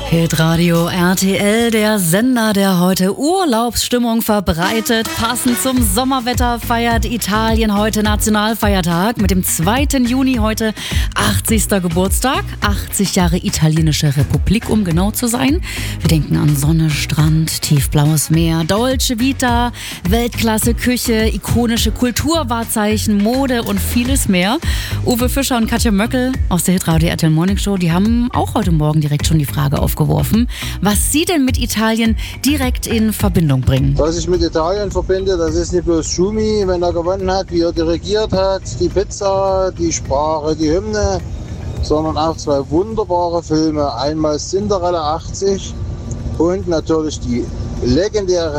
Hitradio RTL, der Sender, der heute Urlaubsstimmung verbreitet. Passend zum Sommerwetter feiert Italien heute Nationalfeiertag. Mit dem 2. Juni heute 80. Geburtstag. 80 Jahre italienische Republik, um genau zu sein. Wir denken an Sonne, Strand, tiefblaues Meer, Dolce Vita, Weltklasse Küche, ikonische Kulturwahrzeichen, Mode und vieles mehr. Uwe Fischer und Katja Möckel aus der Hitradio RTL Morning Show, die haben auch heute Morgen direkt schon die Frage aufgeworfen, was sie denn mit Italien direkt in Verbindung bringen. Was ich mit Italien verbinde, das ist nicht bloß Schumi, wenn er gewonnen hat, wie er dirigiert hat, die Pizza, die Sprache, die Hymne, sondern auch zwei wunderbare Filme. Einmal Cinderella 80 und natürlich die legendäre